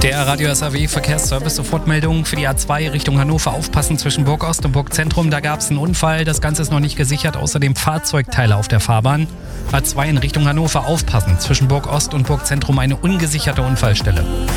Der Radio SAW Verkehrsservice, Sofortmeldung für die A2 Richtung Hannover. Aufpassen zwischen Burg Ost und Burg Zentrum. Da gab es einen Unfall. Das Ganze ist noch nicht gesichert. Außerdem Fahrzeugteile auf der Fahrbahn. A2 in Richtung Hannover. Aufpassen zwischen Burg Ost und Burg Zentrum. Eine ungesicherte Unfallstelle.